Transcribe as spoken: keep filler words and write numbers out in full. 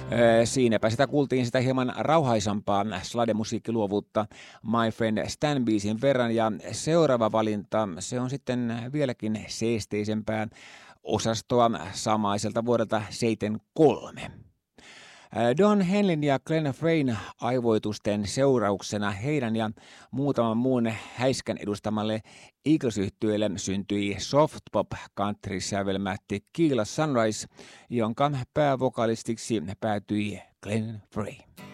Siinäpä sitä kuultiin sitä hieman rauhaisampaa slademusiikkiluovuutta My Friend Stan biisin verran, ja seuraava valinta, se on sitten vieläkin seesteisempää osastoa samaiselta vuodelta seitsemänkymmentäkolme. Don Henlin ja Glenn Freyn aivoitusten seurauksena heidän ja muutaman muun häiskän edustamalle Eagles-yhtyeelle syntyi softpop country-sävelmä Tequila Sunrise, jonka päävokalistiksi päätyi Glenn Frey.